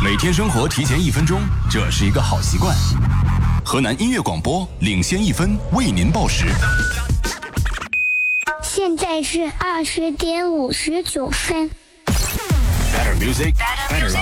每天生活提前1分钟，这是一个好习惯。河南音乐广播领先1分，为您报时。 现在是20点59分。 Better music, better life.